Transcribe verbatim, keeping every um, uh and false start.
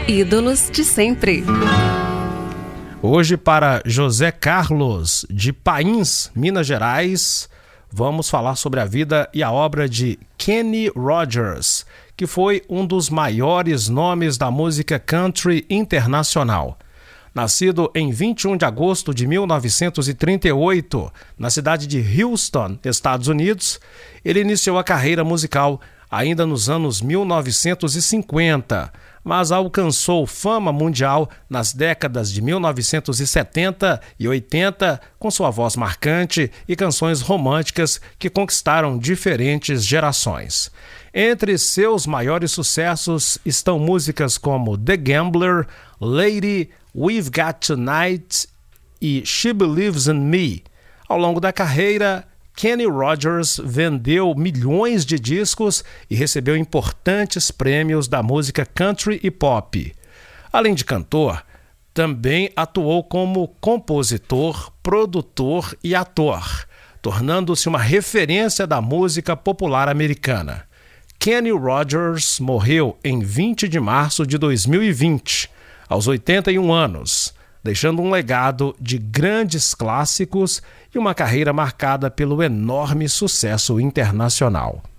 Ídolos de sempre. Hoje, para José Carlos, de Pains, Minas Gerais, vamos falar sobre a vida e a obra de Kenny Rogers, que foi um dos maiores nomes da música country internacional. Nascido em vinte e um de agosto de mil novecentos e trinta e oito, na cidade de Houston, Estados Unidos, ele iniciou a carreira musical ainda nos anos mil novecentos e cinquenta, mas alcançou fama mundial nas décadas de mil novecentos e setenta e oitenta com sua voz marcante e canções românticas que conquistaram diferentes gerações. Entre seus maiores sucessos estão músicas como The Gambler, Lady, We've Got Tonight e She Believes in Me. Ao longo da carreira, Kenny Rogers vendeu milhões de discos e recebeu importantes prêmios da música country e pop. Além de cantor, também atuou como compositor, produtor e ator, tornando-se uma referência da música popular americana. Kenny Rogers morreu em vinte de março de dois mil e vinte, aos oitenta e um anos, deixando um legado de grandes clássicos e uma carreira marcada pelo enorme sucesso internacional.